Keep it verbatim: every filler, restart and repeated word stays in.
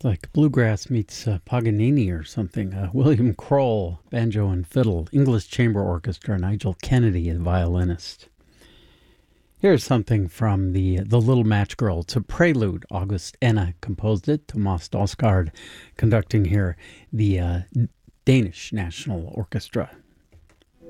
Like bluegrass meets uh, Paganini or something. Uh, William Kroll, banjo and fiddle. English Chamber Orchestra, Nigel Kennedy, the violinist. Here's something from the the Little Match Girl. It's a prelude. August Enna composed it. Thomas Dausgaard conducting here the uh, Danish National Orchestra.